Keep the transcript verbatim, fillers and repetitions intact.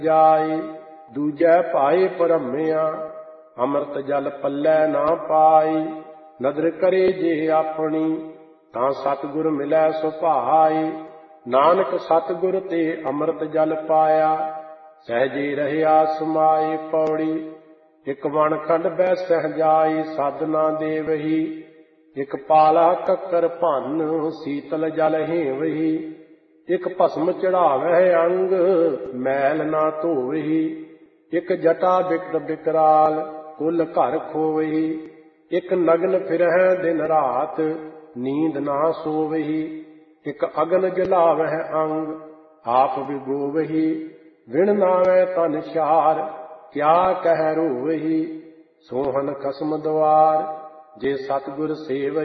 ਜਾਏ। ਦੂਜੈ ਭਾਏ ਭਰਮਿਆ ਅੰਮ੍ਰਿਤ ਜਲ ਪੱਲੇ ਨਾ ਪਾਈ। ਨਦਰ ਕਰੇ ਜੇ ਆਪਣੀ ਤਾਂ ਸਤਿਗੁਰ ਮਿਲੈ ਸੁਭਾਏ। ਨਾਨਕ ਸਤਿਗੁਰ ਤੇ ਅੰਮ੍ਰਿਤ ਜਲ ਪਾਇਆ ਸਹਿਜੇ ਰਹਿਆ ਸਮਾਏ। ਪੌੜੀ ਇਕ ਵਣ ਖੰਡ ਬੈ ਸਹਿਜਾਈ ਸਾਧਨਾ ਦੇਵਹੀ। ਇਕ ਪਾਲਾ ਕੱਕਰ ਭੰਨ ਸੀਤਲ ਜਲ ਹੇਵਹੀ। ਇਕ ਭਸਮ ਚੜਾਵਹਿ ਅੰਗ ਮੈਲ ਨਾ ਧੋਵਹੀ। ਇਕ ਜਟਾ ਬਿਕਟ ਬਿਕਰਾਲ ਕੁਲ ਘਰ ਖੋਵਹੀ। ਇਕ ਨਗਨ ਫਿਰਹਿ ਦਿਨ ਰਾਤ ਨੀਂਦ ਨਾ ਸੋਵਹੀ। ਇਕ ਅਗਨ ਜਲਾਵਹਿ ਅੰਗ ਆਪ ਵਿਗੋਵਹੀ। ਵਿਣ ਨਾਵੈ ਤਨ ਛਾਰ ਕਿਆ ਕਹਿ ਰੋਵਹੀ। ਸੋਹਨ ਖਸਮ ਦੁਆਰ ਜੇ ਸਤਿਗੁਰ ਸੇਵ